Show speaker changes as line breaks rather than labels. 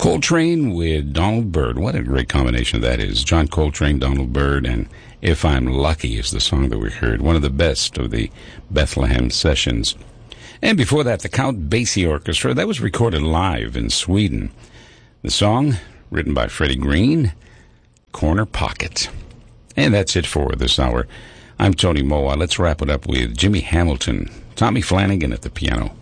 Coltrane with Donald Byrd. What a great combination that is. John Coltrane, Donald Byrd, and If I'm Lucky is the song that we heard. One of the best of the Bethlehem sessions. And before that, the Count Basie Orchestra. That was recorded live in Sweden. The song, written by Freddie Green, Corner Pocket. And that's it for this hour. I'm Tony Moa. Let's wrap it up with Jimmy Hamilton, Tommy Flanagan at the piano.